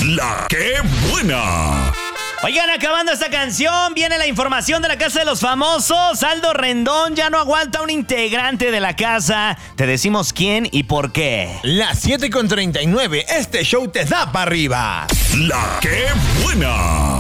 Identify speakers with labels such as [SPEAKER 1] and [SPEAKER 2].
[SPEAKER 1] La que buena.
[SPEAKER 2] Oigan, acabando esta canción, viene la información de la Casa de los Famosos. Aldo Rendón ya no aguanta un integrante de la casa. Te decimos quién y por qué.
[SPEAKER 3] Las 7:39, este show te da para arriba.
[SPEAKER 1] La que buena.